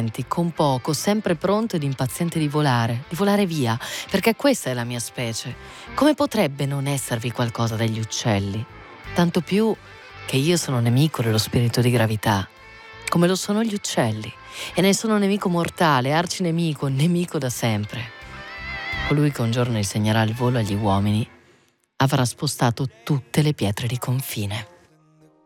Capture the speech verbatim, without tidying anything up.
senti, con poco, sempre pronto ed impaziente di volare, di volare via, perché questa è la mia specie. Come potrebbe non esservi qualcosa degli uccelli? Tanto più che io sono nemico dello spirito di gravità, come lo sono gli uccelli, e ne sono nemico mortale, arcinemico, nemico da sempre. Colui che un giorno insegnerà il volo agli uomini avrà spostato tutte le pietre di confine.